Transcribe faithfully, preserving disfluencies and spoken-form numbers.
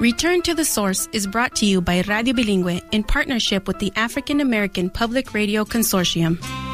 Return to the Source is brought to you by Radio Bilingüe in partnership with the African American Public Radio Consortium.